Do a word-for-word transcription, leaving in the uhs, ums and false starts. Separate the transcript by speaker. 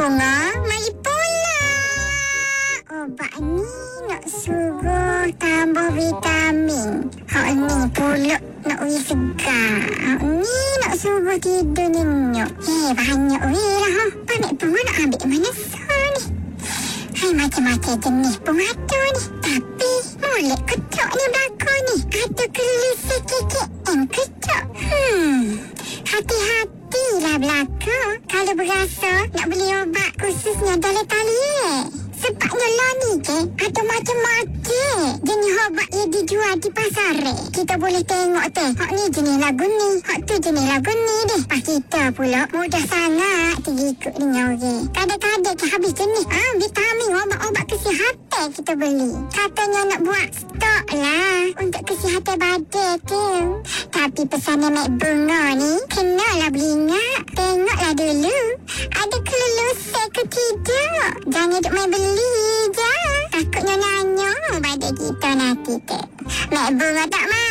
Speaker 1: bunga, mari pula. Obat ni nak suruh tambah vitamin. Hak ni pula nak ui segar. Hak ni nak suruh tidur nyenyak. Eh, banyak ui lah. Ha. Pamit bunga nak ambil mana sah ni. Hai, macam-macam jenis bunga tu ni. Tapi, molek ketuk ni belakang ni. Ada kelus sikit-sikit. Em ketuk. Hmm, hati-hatilah belakang. Kalau berasa nak beli obat khususnya dalam tali eh. Sebabnya lah ni ke, ada macam-macam jenis obat yang dijual di pasar eh. Kita boleh tengok teh, hak ni jenis lagu ni, hak tu jenis lagu ni deh. Pas kita pula mudah sangat terikut dengan orang. Kadang-kadang ke habis jenis ah, vitamin, obat-obat kesihatan kita beli. Katanya nak buat stok lah untuk kesihatan badan tu. Tapi pesanan Mek Bunga ni, kenalah beringat. Tengoklah dulu, ada kelulusan ke tidak. Jangan duk main beli je. Takutnya nanya badan kita nanti tu. Mek Bunga tak main.